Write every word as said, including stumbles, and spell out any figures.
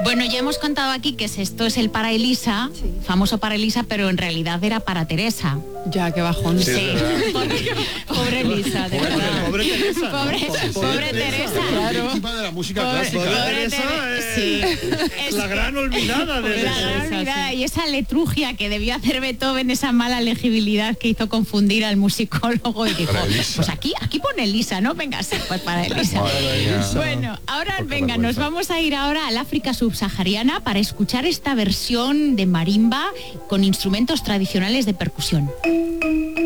Bueno, ya hemos contado aquí que esto es el para Elisa, sí. famoso para Elisa, pero en realidad era para Teresa. Ya, qué bajón. Sí. sí. Pobre, pobre Elisa, de pobre, verdad. Pobre Teresa. ¿no? Pobre, pobre, pobre Teresa. Teresa. Claro. De la música pobre, clásica. Pobre Teresa Teresa, es, sí. es la gran olvidada de la gran olvidada, y esa letrugia que debió hacer Beethoven, esa mala legibilidad que hizo confundir al musicólogo y dijo, pues aquí, aquí pone Elisa, ¿no? Venga, sí, pues para Elisa. Bueno, ahora venga, nos vamos a ir ahora al África subsahariana para escuchar esta versión de marimba con instrumentos tradicionales de percusión.